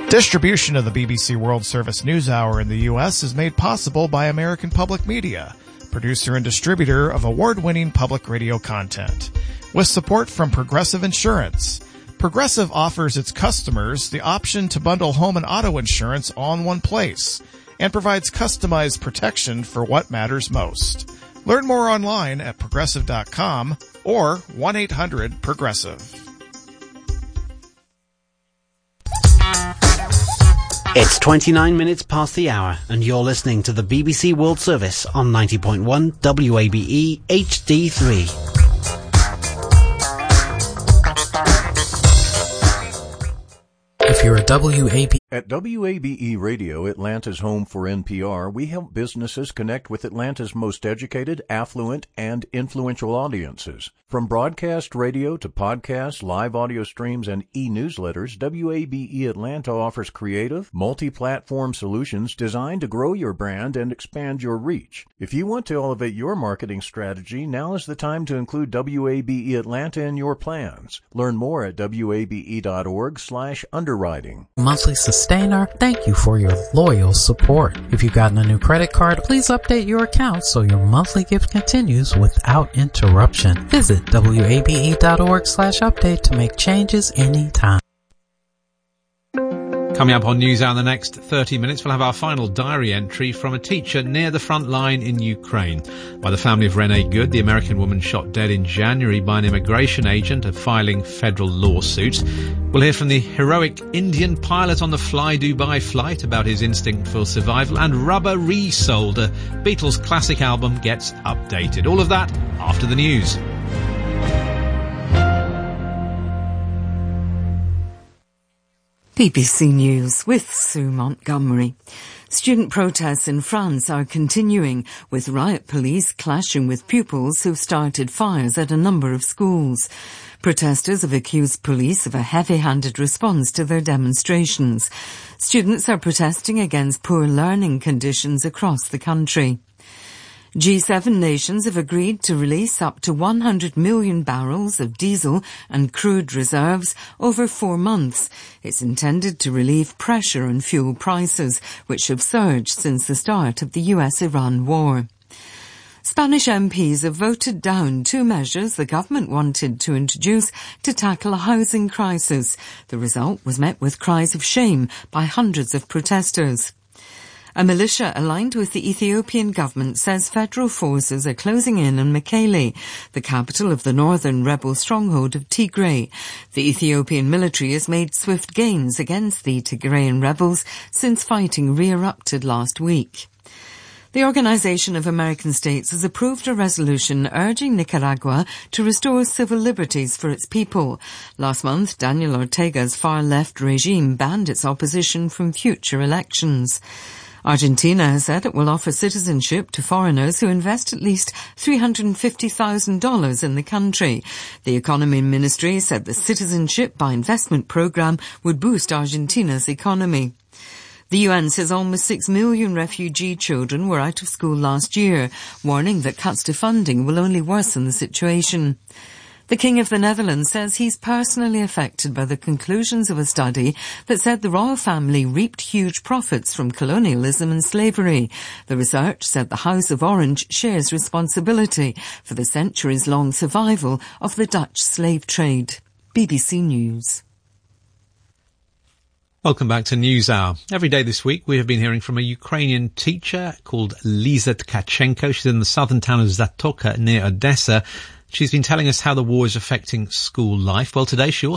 Distribution of the BBC World Service News Hour in the U.S. is made possible by American Public Media, producer and distributor of award-winning public radio content. With support from Progressive Insurance. Progressive offers its customers the option to bundle home and auto insurance all in one place and provides customized protection for what matters most. Learn more online at progressive.com or 1-800-PROGRESSIVE. It's 29 minutes past the hour, and you're listening to the BBC World Service on 90.1 WABE HD3. If you're a WABE... At WABE Radio, Atlanta's home for NPR, we help businesses connect with Atlanta's most educated, affluent, and influential audiences. From broadcast radio to podcasts, live audio streams, and e-newsletters, WABE Atlanta offers creative, multi-platform solutions designed to grow your brand and expand your reach. If you want to elevate your marketing strategy, now is the time to include WABE Atlanta in your plans. Learn more at wabe.org/underwriting. Monthly Sustainer, thank you for your loyal support. If you've gotten a new credit card, please update your account so your monthly gift continues without interruption. Visit wabe.org/update to make changes anytime. Coming up on NewsHour in the next 30 minutes, we'll have our final diary entry from a teacher near the front line in Ukraine. By the family of Renee Good, the American woman shot dead in January by an immigration agent filing federal lawsuits. We'll hear from the heroic Indian pilot on the Fly Dubai flight about his instinct for survival, and Rubber Resold, a Beatles classic album, gets updated. All of that after the news. BBC News with Sue Montgomery. Student protests in France are continuing, with riot police clashing with pupils who've started fires at a number of schools. Protesters have accused police of a heavy-handed response to their demonstrations. Students are protesting against poor learning conditions across the country. G7 nations have agreed to release up to 100 million barrels of diesel and crude reserves over 4 months. It's intended to relieve pressure on fuel prices, which have surged since the start of the US-Iran war. Spanish MPs have voted down 2 measures the government wanted to introduce to tackle a housing crisis. The result was met with cries of shame by hundreds of protesters. A militia aligned with the Ethiopian government says federal forces are closing in on Mekele, the capital of the northern rebel stronghold of Tigray. The Ethiopian military has made swift gains against the Tigrayan rebels since fighting re-erupted last week. The Organization of American States has approved a resolution urging Nicaragua to restore civil liberties for its people. Last month, Daniel Ortega's far-left regime banned its opposition from future elections. Argentina has said it will offer citizenship to foreigners who invest at least $350,000 in the country. The Economy Ministry said the Citizenship by Investment program would boost Argentina's economy. The UN says almost 6 million refugee children were out of school last year, warning that cuts to funding will only worsen the situation. The King of the Netherlands says he's personally affected by the conclusions of a study that said the royal family reaped huge profits from colonialism and slavery. The research said the House of Orange shares responsibility for the centuries-long survival of the Dutch slave trade. BBC News. Welcome back to NewsHour. Every day this week we have been hearing from a Ukrainian teacher called Liza Tkachenko. She's in the southern town of Zatoka near Odessa. She's been telling us how the war is affecting school life. Well, today she also